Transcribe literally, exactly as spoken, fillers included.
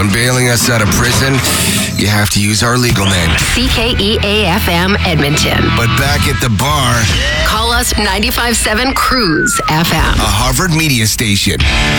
when bailing us out of prison, you have to use our legal name. C K E A F M Edmonton. But back at the bar, Call us ninety-five point seven Cruise F M. a Harvard media station.